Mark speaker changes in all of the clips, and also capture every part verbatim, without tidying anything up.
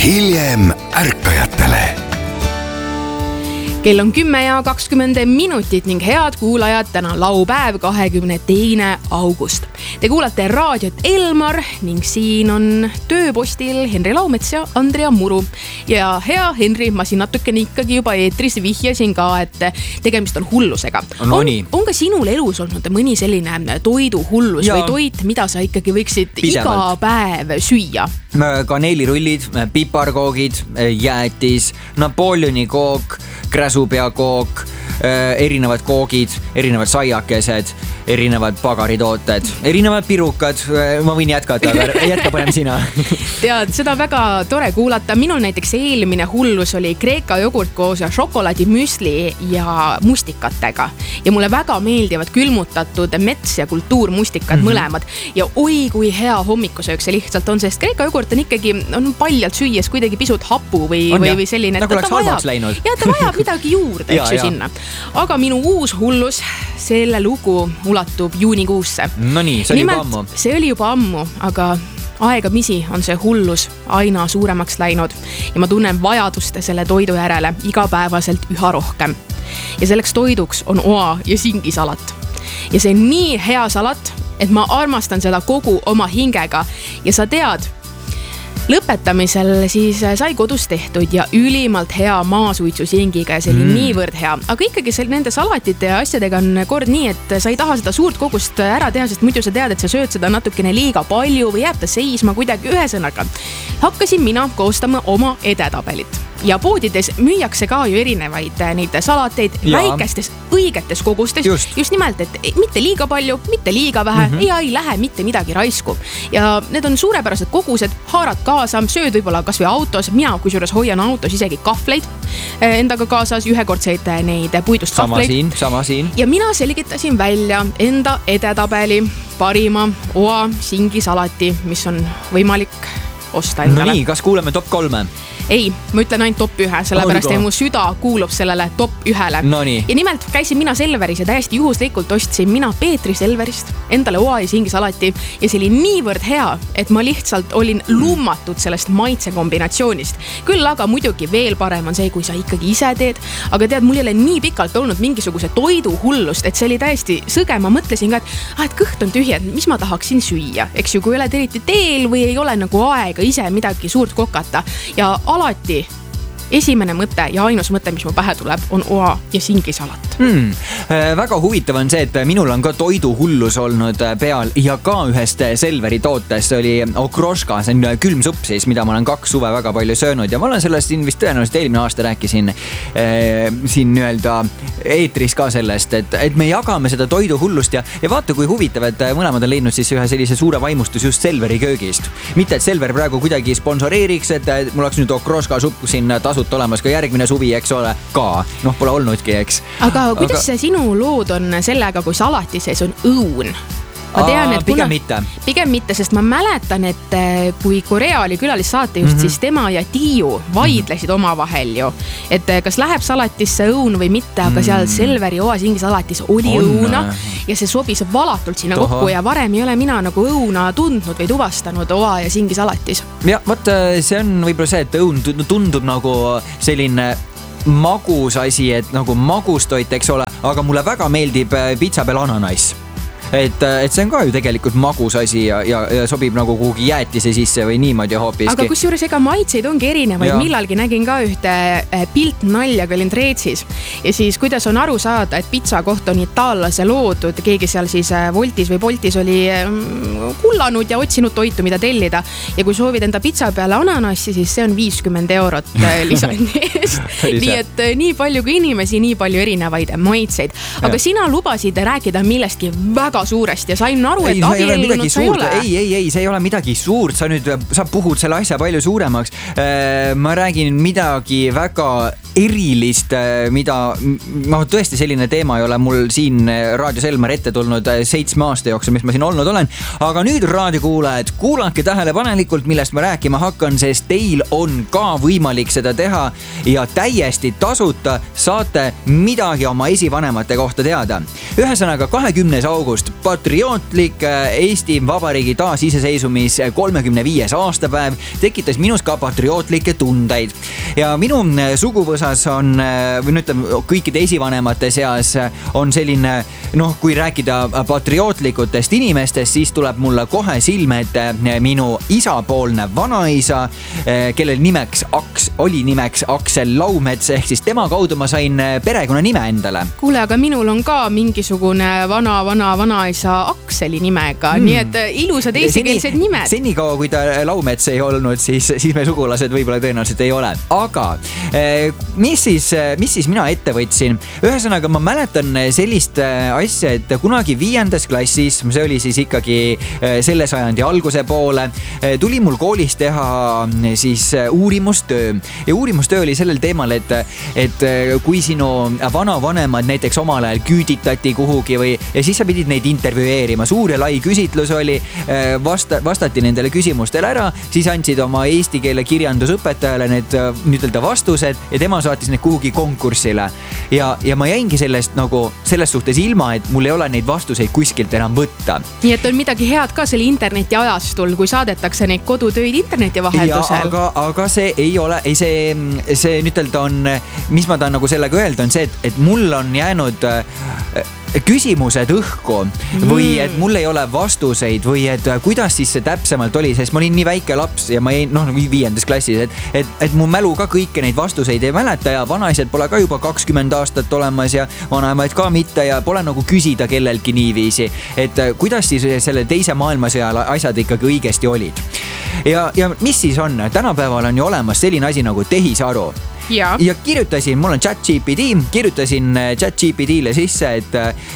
Speaker 1: hiljem ärkajatele.
Speaker 2: Kell on kümme ja kakskümmend minutit ning head kuulajad, täna laupäev, kahekümne teine august. Te kuulate raadiot Elmar ning siin on tööpostil Henri Laumets ja Andrea Muru. Ja hea Henri, ma siin natukene ikkagi juba eetris vihjasin ka, et tegemist on hullusega.
Speaker 3: No,
Speaker 2: on, on ka sinul elus olnud mõni selline toiduhullus ja. Või toit, mida sa ikkagi võiksid Pidevalt. Iga päev süüa?
Speaker 3: Kaneelirullid, piparkoogid, jäätis, Napoleoni kook, kräsupeakook, erinevad koogid, erinevad saiakesed, erinevad pagaritooted, erinevad pirukad. Ma võin jätkata, aga jätka panem sina.
Speaker 2: Tead, seda väga tore kuulata. Minul näiteks eelmine hullus oli kreeka jogurt koos šokolaadimüsli ja mustikatega. Ja mulle väga meeldivad külmutatud mets- ja kultuurmustikad mm-hmm. mõlemad. Ja oi, kui hea hommikusöök see lihtsalt on, sest kreeka jogurt on ikkagi on paljalt süües kuidagi pisut hapu või, või, või selline.
Speaker 3: Nagu oleks halvaks läinud.
Speaker 2: Ja ta vajab midagi juurde, eks ju sinna. Aga minu uus hullus, selle lugu ulatub juunikuusse.
Speaker 3: No nii, see oli
Speaker 2: Nimelt,
Speaker 3: juba ammu.
Speaker 2: See oli juba ammu, aga aegamisi on see hullus aina suuremaks läinud ja ma tunnen vajadust selle toidu järele igapäevaselt üha rohkem. Ja selleks toiduks on oa ja singisalat. Ja see on nii hea salat, et ma armastan seda kogu oma hingega ja sa tead, lõpetamisel siis sai kodus tehtud ja ülimalt hea maasuitsusingiga ja see oli mm. niivõrd hea. Aga ikkagi seal nende salatite ja asjadega on kord nii, et sa ei taha seda suurt kogust ära teha, sest muidu sa tead, et sa sööd seda natukene liiga palju või jääb ta seisma kuidagi ühesõnaga. Hakkasin mina koostama oma edetabelit. Ja poodides müüakse ka ju erinevaid neid salateid ja. Väikestes, õigetes kogustes.
Speaker 3: Just.
Speaker 2: Just nimelt, et mitte liiga palju, mitte liiga vähe mm-hmm. ja ei lähe mitte midagi raisku. Ja need on suurepärased kogused, haarad kaasa, sööd võib-olla kas või autos. Mina kusjuures hoian autos isegi kahvleid endaga kaasas, ühekordseid neid puidust
Speaker 3: sama
Speaker 2: kahvleid.
Speaker 3: Siin, sama siin.
Speaker 2: Ja mina selgitasin välja enda edetabeli parima oa singisalati, mis on võimalik osta endale.
Speaker 3: No nii, kas kuuleme top kolme?
Speaker 2: Ei, ma ütlen ainult top ühe, sellepärast et mu süda kuulub sellele top ühele.
Speaker 3: No nii.
Speaker 2: Ja nimelt käisin mina Selveris ja täiesti juhuslikult ostsin mina Peetri Selverist endale oa ja singisalati ja see oli niivõrd hea, et ma lihtsalt olin lummatud sellest maitse kombinatsioonist. Küll aga muidugi veel parem on see, kui sa ikkagi ise teed, aga tead, mul ei ole nii pikalt olnud mingisuguse toidu hullust, et see oli täiesti sõge. Ma mõtlesin ka, et, ah, et kõht on tühja, et mis ma tahaksin süüa, eks ju, kui oled eriti teel või ei ole nagu aega ise midagi suurt kokata ja alati esimene mõte ja ainus mõte, mis mu pähe tuleb, on oa ja singisalat.
Speaker 3: Hmm. Väga huvitav on see, et minul on ka toiduhullus olnud peal ja ka ühest Selveri tootest oli okroška, see on külmsupp siis, mida ma olen kaks suve väga palju söönud ja ma olen sellest siin vist tõenäoliselt eelmine aasta rääkisin eh, siin nii-öelda eetris ka sellest, et, et me jagame seda toiduhullust ja, ja vaata, kui huvitav, et mõlemad on leidnud siis ühe sellise suure vaimustus just Selveri köögist. Mitte, et Selver praegu kuidagi sponsoreeriks, et mul oleks nüüd okroška supp siin tasut olemas ka järgmine suvi, eks ole, ka. Noh, pole olnudki, eks.
Speaker 2: Aga kuidas Aga... sinu lood on sellega, kui salati sees on õun? Ma tean, et
Speaker 3: pigem
Speaker 2: kuna...
Speaker 3: mitte.
Speaker 2: Pigem mitte, sest ma mäletan, et kui Korea oli külalissaatejuht, mm-hmm. siis tema ja Tiiu vaidlesid mm-hmm. omavahel ju. Et kas läheb salatisse õun või mitte, aga seal Selveri oa singisalatis oli on. Õuna ja see sobis valatult sinna Toho. Kokku ja varem ei ole mina nagu õuna tundnud või tuvastanud oa ja singisalatis.
Speaker 3: Ja, vaat see on võib-olla see, et õun tundub nagu selline magus asi, et nagu magustoit, eks ole, aga mulle väga meeldib pitsa peal ananass. Et, et see on ka ju tegelikult magus asi ja, ja, ja sobib nagu kuhugi jäätise sisse või niimoodi hoopiski.
Speaker 2: Aga kusjuures ega maitseid ongi erinevaid. Ja. Millalgi nägin ka ühte pilt nalja, kui olin Treetsis. Ja siis kuidas on aru saada, et pitsa koht on itaallase loodud. Keegi seal siis Woltis või Boltis oli kullanud ja otsinud toitu, mida tellida. Ja kui soovid enda pitsa peale ananassi, siis see on viiskümmend eurot lisandi eest. Nii et nii palju kui inimesi, nii palju erinevaid maitseid. Aga ja. Sina lubasid rääkida millestki väga suuresti ja sain aru, et abiellunud sa ei ole.
Speaker 3: Ei, ei, ei, see ei ole midagi suurt. Sa nüüd, sa puhud selle asja palju suuremaks. Ma räägin midagi väga erilist, mida, no tõesti selline teema ei ole mul siin Raadio Selmer ette tulnud seitsme aasta jooksul, mis ma siin olnud olen. Aga nüüd raadiokuulajad, kuulake tähelepanelikult, millest ma rääkima hakkan, sest teil on ka võimalik seda teha ja täiesti tasuta saate midagi oma esivanemate kohta teada. Ühesõnaga kahekümnes august, patriootlik Eesti Vabariigi taasiseseisumis kolmekümne viies aastapäev tekitas minus ka patriootlikke tundeid. Ja minu suguvõsas on, või nüüd ütleme, kõikide esivanemate seas on selline, noh, kui rääkida patriootlikutest inimestest, siis tuleb mulle kohe silme ette minu isapoolne vanaisa, kellel nimeks Aks, oli nimeks Aksel Laumets, ehk siis tema kaudu ma sain perekonna nime endale.
Speaker 2: Kuule, aga minul on ka mingisugune vana, vana, vanaisa Akseli nimega, hmm. nii et ilusad eestikeelsed nimed.
Speaker 3: Senikaua, kui ta Laumets ei olnud, siis, siis me sugulased võib-olla tõenäoliselt ei ole. Aga mis siis, mis siis mina ette võtsin? Ühesõnaga, ma mäletan sellist asja, et kunagi viiendas klassis, see oli siis ikkagi selle sajandi alguse poole, tuli mul koolis teha siis uurimustöö. Ja uurimustöö oli sellel teemal, et, et kui sinu vanavanemad näiteks omal ajal küüditati kuhugi või, ja siis sa pidid neid intervjueerima. Suur ja lai küsitlus oli, vasta, vastati nendele küsimustele ära, siis andsid oma eesti keele kirjandusõpetajale need nüüdelda vastused ja tema saatis need kuhugi konkursile. Ja, ja ma jäingi sellest nagu selles suhtes ilma, et mul ei ole neid vastuseid kuskilt enam võtta.
Speaker 2: Nii et on midagi head ka selle interneti ajastul, kui saadetakse neid kodutöid interneti vaheldusel.
Speaker 3: Ja, aga, aga see ei ole, ei see, see nüüdelda on, mis ma tahan nagu sellega öelda, on see, et, et mul on jäänud küsimused õhku või et mul ei ole vastuseid või et kuidas siis see täpsemalt oli, sest ma olin nii väike laps ja ma jäin, noh, viiendas klassis, et, et, et mu mälu ka kõiki neid vastuseid ei mäleta ja vanaised pole ka juba kakskümmend aastat olemas ja vanaemaid ka mitte ja pole nagu küsida kellelgi niiviisi, et kuidas siis selle teise maailmasõja asjad ikkagi õigesti olid. Ja, ja mis siis on? Tänapäeval on ju olemas selline asi nagu tehisaru. Ja. ja kirjutasin, mul on ChatGPT, kirjutasin ChatGPT-le sisse, et,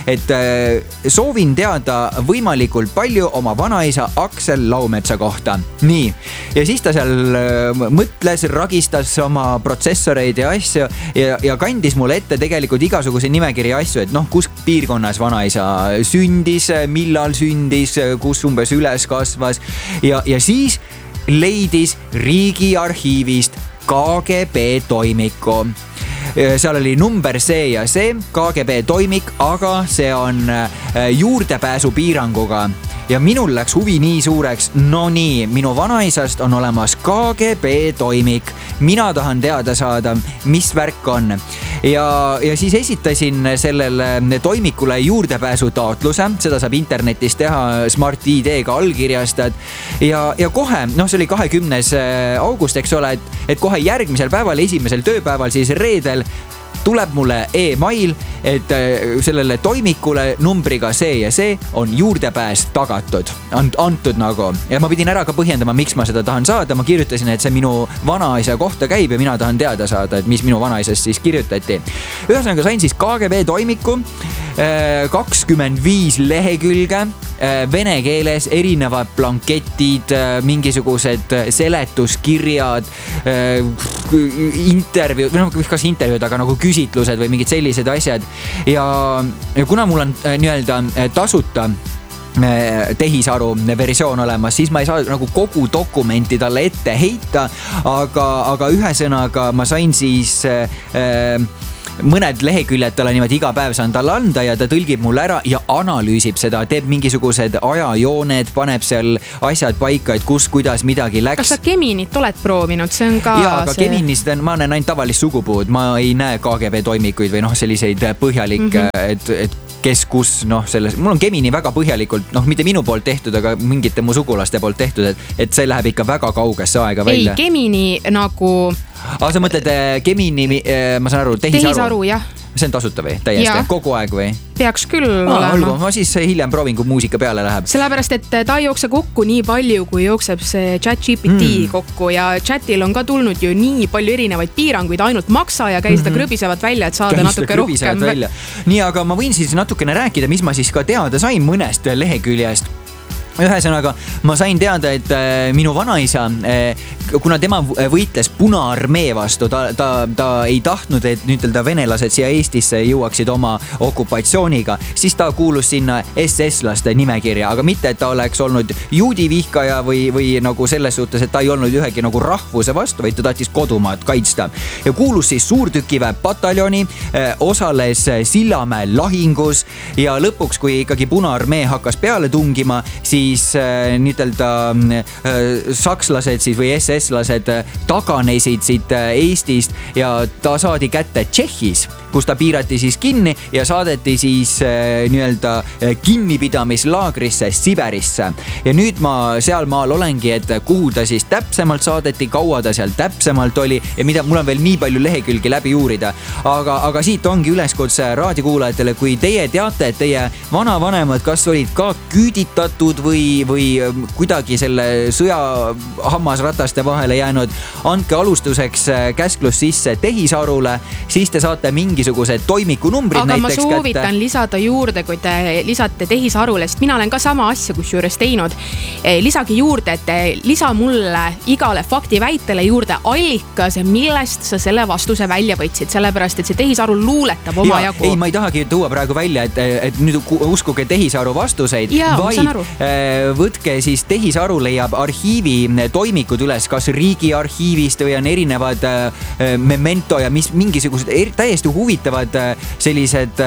Speaker 3: et soovin teada võimalikult palju oma vanaisa Aksel Laumetsa kohta. Nii, ja siis ta seal mõtles, ragistas oma protsessoreid ja asju ja, ja kandis mulle ette tegelikult igasuguse nimekiri asju, et noh, kus piirkonnas vanaisa sündis, millal sündis, kus umbes üles kasvas ja, ja siis leidis Riigiarhiivist K G B toimiku. Seal oli number see ja see K G B toimik, aga see on juurdepääsu piiranguga. Ja minul läks huvi nii suureks, no nii, minu vanaisast on olemas K G B toimik. Mina tahan teada saada, mis värk on. Ja, ja siis esitasin sellele toimikule juurdepääsu taotluse, seda saab internetis teha Smart I D-ga allkirjastad. Ja, ja kohe, noh, see oli kahekümnes august, eks ole, et, et kohe järgmisel päeval, esimesel tööpäeval, siis reedel tuleb mulle e-mail, et sellele toimikule numbriga see ja see on juurdepääs tagatud, antud nagu. Ja ma pidin ära ka põhjendama, miks ma seda tahan saada. Ma kirjutasin, et see minu vanaisa kohta käib ja mina tahan teada saada, et mis minu vanaisast siis kirjutati. Ühesõnaga sain siis K G B toimiku, kakskümmend viis lehekülge, vene keeles, erinevad blanketid, mingisugused seletuskirjad, intervjuu, või kas intervjuud, aga nagu küsitlused või mingid sellised asjad. Ja, ja kuna mul on nii-öelda tasuta tehisaru versioon olemas, siis ma ei saa nagu kogu dokumenti talle ette heita, aga, aga ühesõnaga ma sain siis äh, mõned leheküljed talle niimoodi iga päev saan talle anda ja ta tõlgib mulle ära ja analüüsib seda, teeb mingisugused ajajooned, paneb seal asjad paika, et kus, kuidas midagi läks.
Speaker 2: Kas sa Geminit oled proovinud? See on ka
Speaker 3: ja, aga
Speaker 2: see...
Speaker 3: Geminist ma näen ainult tavalist sugupuud, ma ei näe K G B toimikuid või noh, selliseid põhjalikke, mm-hmm. et, et kes kus, noh, selles, mul on Gemini väga põhjalikult, noh, mitte minu poolt tehtud, aga mingite mu sugulaste poolt tehtud, et, et see läheb ikka väga kaugesse aega välja.
Speaker 2: Ei, Gemini nagu...
Speaker 3: Aga sa mõtled Gemini, ma saan aru, tehisaru?
Speaker 2: Tehisaru, jah.
Speaker 3: See on tasuta või? Täiesti? Ja. Kogu aeg või?
Speaker 2: Peaks küll
Speaker 3: Aa,
Speaker 2: olema.
Speaker 3: Olgu, ma siis hiljem proovin, kui muusika peale läheb.
Speaker 2: Sellepärast, et ta ei jookse kokku nii palju, kui jookseb see ChatGPT mm. kokku ja chatil on ka tulnud ju nii palju erinevaid piiranguid, ainult maksa ja käi seda mm-hmm. krõbisevad välja, et saada käi natuke rohkem.
Speaker 3: Välja. Nii, aga ma võin siis natukene rääkida, mis ma siis ka teada sain mõnest leheküljest. ühesõnaga, ma sain teada, et minu vanaisa, kuna tema võitles Punaarmee vastu, ta, ta, ta ei tahtnud, et nüüd ta venelased siia Eestisse jõuaksid oma okupatsiooniga, siis ta kuulus sinna S S-laste nimekirja, aga mitte, et ta oleks olnud juudi vihkaja või, või nagu selles suhtes, et ta ei olnud ühegi nagu rahvuse vastu, vaid ta tahtis kodumaad kaitsta. Ja kuulus siis suurtükiväe pataljoni, osales Sillamäe lahingus ja lõpuks, kui ikkagi Punaarmee hakkas peale tungima, siis niitelda sakslased siis või S S-lased taganesid siit Eestist ja ta saadi kätte Tšehhis, kus ta piirati siis kinni ja saadeti siis nii-öelda kinnipidamislaagrisse Siberisse. Ja nüüd ma seal maal olengi, et kuhu ta siis täpsemalt saadeti, kaua ta seal täpsemalt oli ja mida mul on veel nii palju lehekülgi läbi uurida. Aga, aga siit ongi üleskutse raadiokuulajatele, kui teie teate, et teie vanavanemad kas olid ka küüditatud või, või kuidagi selle sõja hammasrataste vahele jäänud, andke alustuseks käsklus sisse tehisarule, siis te saate mingisugused toimikunumbrid
Speaker 2: aga
Speaker 3: näiteks kätte.
Speaker 2: Aga ma soovitan kätte. lisada juurde, kui te lisate tehisarule, sest mina olen ka sama asja kusjuures teinud. Lisage juurde, et lisa mulle igale faktiväitele juurde allikas, millest sa selle vastuse välja võtsid, sellepärast, et see tehisaru luuletab oma ja, jagu.
Speaker 3: Ei, ma ei tahagi tuua praegu välja, et, et nüüd uskuge tehisaru vastuseid,
Speaker 2: ja,
Speaker 3: vaid võtke siis tehisaru leiab arhiivi toimikud üles, kas riigi arhiivist või on erinevad memento ja mis mingisugused täiesti huvitavad sellised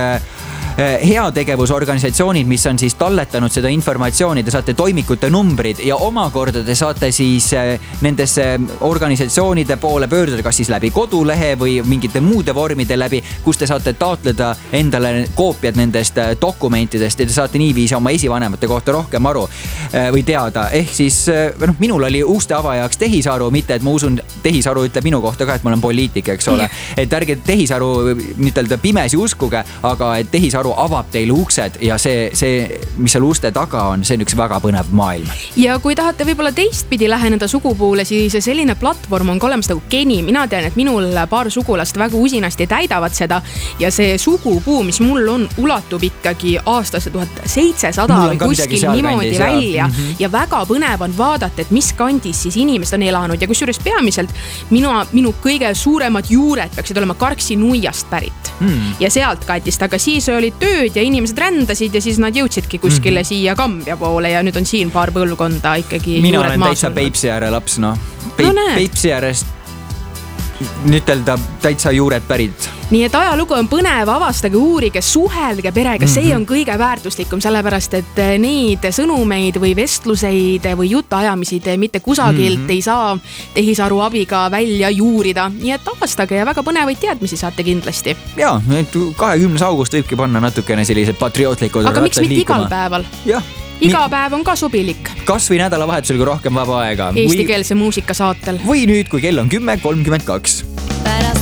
Speaker 3: heategevusorganisatsioonid, mis on siis talletanud seda informatsiooni, te saate toimikute numbrid ja omakorda te saate siis nendesse organisatsioonide poole pöörduda, kas siis läbi kodulehe või mingite muude vormide läbi, kus te saate taotleda endale koopiad nendest dokumentidest ja te saate niiviisi oma esivanemate kohta rohkem aru või teada. Ehk siis noh, minul oli uste avajaks tehisaru, mitte et ma usun, tehisaru ütleb minu kohta ka, et ma olen poliitik, eks ole. Et ärge tehisaru ütelda pimesi uskuge, aga et tehisaru avab teile uksed ja see, see, mis seal uste taga on, see on üks väga põnev maailm.
Speaker 2: Ja kui tahate võib-olla teistpidi läheneda sugupuule, siis selline platvorm on ka olemas nagu Geni. Mina tean, et minul paar sugulast väga usinasti täidavad seda ja see sugupuu, mis mul on, ulatub ikkagi aastasse tuhat seitsesada või kuskil niimoodi kandis, välja. Mm-hmm. Ja väga põnev on vaadata, et mis kandis siis inimesed on elanud ja kusjuures peamiselt minu, minu kõige suuremad juured peaksid olema Karksi nuiast pärit mm. ja sealt kandist, aga siis oli tööd ja inimesed rändasid ja siis nad jõudsidki kuskile mm-hmm. siia Kambja poole ja nüüd on siin paar põlvkonda ikkagi.
Speaker 3: Mina olen täitsa Peipsiääre laps, no. Peip, no Peipsiäärest nüütelda täitsa juured pärit.
Speaker 2: Nii et ajalugu on põnev, avastage, uurige, suhelge perega, see on kõige väärtuslikum, sellepärast et neid sõnumeid või vestluseid või jutuajamisi mitte kusagilt mm-hmm. ei saa tehisaru abiga välja juurida. Nii et avastage ja väga põnevaid teadmisi saate kindlasti.
Speaker 3: Jaa, kahekümnes august võibki panna natukene sellised patriootlikud.
Speaker 2: Aga miks mitte igal päeval?
Speaker 3: Jah.
Speaker 2: Iga päev on ka sobilik.
Speaker 3: Kas või nädalavahetusel, kui rohkem vaba aega.
Speaker 2: Eestikeelse muusika saatel.
Speaker 3: Või nüüd, kui kell on kümme kolmkümmend kaks.